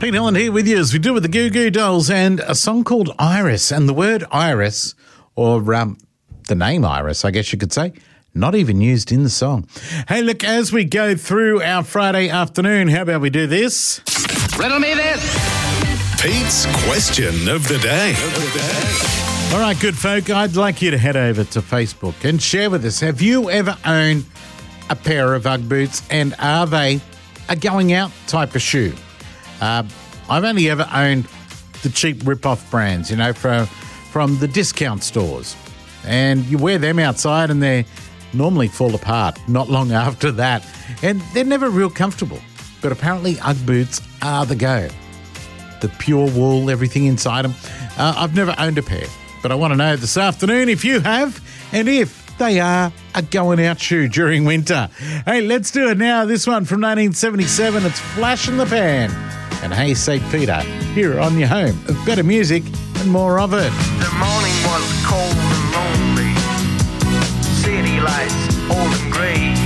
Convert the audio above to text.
Pete Holland here with you as we do with the Goo Goo Dolls and a song called Iris. And the word Iris, or the name Iris, I guess you could say, not even used in the song. Hey, look, as we go through our Friday afternoon, how about we do this? Riddle me this. Pete's question of the day. All right, good folk, I'd like you to head over to Facebook and share with us. Have you ever owned a pair of Ugg boots, and are they a going out type of shoe? I've only ever owned the cheap rip-off brands, you know, from the discount stores. And you wear them outside and they normally fall apart not long after that. And they're never real comfortable. But apparently Ugg boots are the go. The pure wool, everything inside them. I've never owned a pair. But I want to know this afternoon if you have and if they are a going-out shoe during winter. Hey, let's do it now. This one from 1977. It's Flash in the Pan. And hey, St. Peter, here on your home of better music and more of it. The morning was cold and lonely. City lights old and grey.